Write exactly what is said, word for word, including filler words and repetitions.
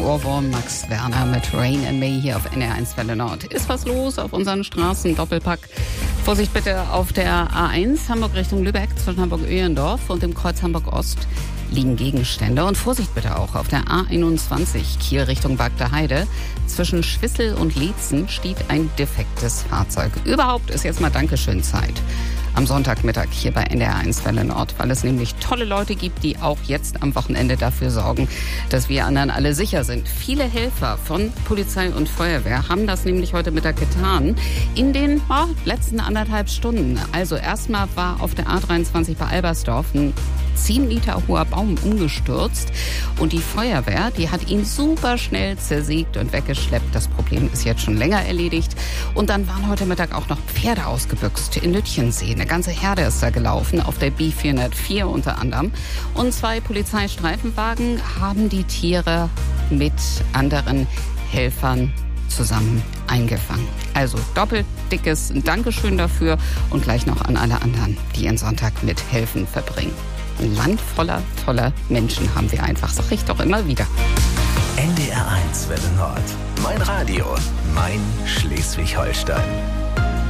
Ohrwurm Max Werner mit Rain and May hier auf N R eins Welle Nord. Ist was los auf unseren Straßen? Doppelpack. Vorsicht bitte auf der A eins, Hamburg Richtung Lübeck, zwischen Hamburg-Öhlendorf und dem Kreuz Hamburg-Ost liegen Gegenstände. Und Vorsicht bitte auch auf der A einundzwanzig, Kiel Richtung Bagda-Heide. Zwischen Schwissel und Lietzen steht ein defektes Fahrzeug. Überhaupt ist jetzt mal Dankeschön-Zeit am Sonntagmittag hier bei N R eins Welle Nord, weil es nämlich tolle Leute gibt, die auch jetzt am Wochenende dafür sorgen, dass wir anderen alle sicher sind. Viele Helfer von Polizei und Feuerwehr haben das nämlich heute Mittag getan in den oh, letzten anderthalb Stunden. Also erstmal war auf der A dreiundzwanzig bei Albersdorf ein zehn Meter hoher Baum umgestürzt und die Feuerwehr, die hat ihn super schnell zersägt und weggeschleppt. Das Problem ist jetzt schon länger erledigt. Und dann waren heute Mittag auch noch Pferde ausgebüxt in Lütchensee. Eine ganze Herde ist da gelaufen, auf der B vierhundertvier unter anderem. Und zwei Polizeistreifenwagen haben die Tiere mit anderen Helfern zusammen eingefangen. Also doppelt dickes Dankeschön dafür und gleich noch an alle anderen, die ihren Sonntag mit Helfen verbringen. Ein Land voller toller Menschen haben wir einfach, sag ich doch immer wieder. N D R eins Welle Nord. Mein Radio, mein Schleswig-Holstein.